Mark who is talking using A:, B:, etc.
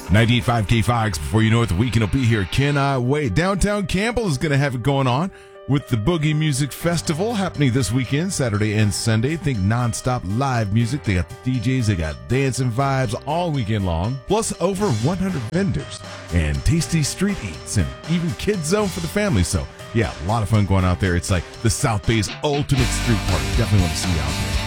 A: 98.5 KFOX. Before you know it, the weekend will be here. Cannot wait. Downtown Campbell is going to have it going on with the Boogie Music Festival happening this weekend, Saturday and Sunday. Think nonstop live music. They got the DJs, they got dancing vibes all weekend long. Plus over 100 vendors and tasty street eats and even kids zone for the family. So yeah, a lot of fun going out there. It's like the South Bay's ultimate street party. Definitely want to see you out there.